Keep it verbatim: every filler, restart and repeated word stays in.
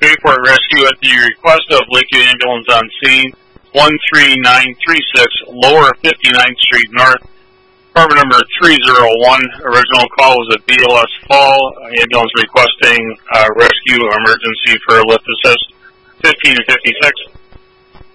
Bayport Rescue at the request of Lakeview Ambulance on scene, one three nine three six Lower fifty-ninth Street North. Department number three zero one. Original call was at B L S Fall. Ambulance requesting uh, rescue or emergency for lift assist fifteen fifty-six.